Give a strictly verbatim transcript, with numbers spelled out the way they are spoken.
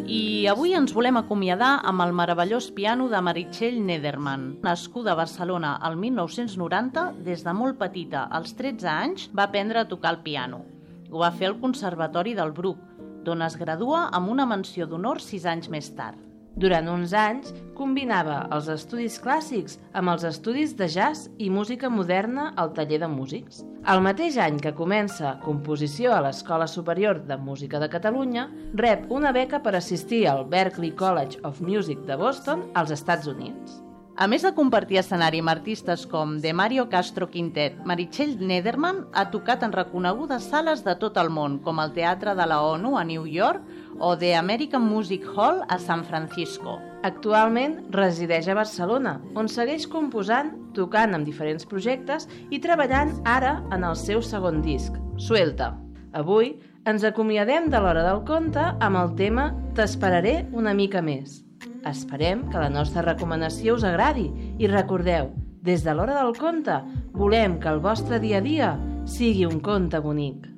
I avui ens volem acomiadar amb el meravellós piano de Meritxell Nederman. Nascuda a Barcelona el mil nou-cents noranta, des de molt petita, als tretze anys, va aprendre a tocar el piano. Ho va fer al Conservatori del Bruc, d'on es gradua amb una menció d'honor sis anys més tard. Durant uns anys, combinava els estudis clàssics amb els estudis de jazz i música moderna al taller de músics. El mateix any que comença composició a l'Escola Superior de Música de Catalunya, rep una beca per assistir al Berklee College of Music de Boston, als Estats Units. A més de compartir escenari amb artistes com De Mario Castro Quintet, Meritxell Nederman ha tocat en reconegudes sales de tot el món, com el Teatre de la ONU a New York o The American Music Hall a San Francisco. Actualment resideix a Barcelona, on segueix composant, tocant amb diferents projectes i treballant ara en el seu segon disc, Suelta. Avui ens acomiadem de l'Hora del Conte amb el tema T'esperaré una mica més. Esperem que la nostra recomanació us agradi i recordeu, des de l'Hora del Conte volem que el vostre dia a dia sigui un conte bonic.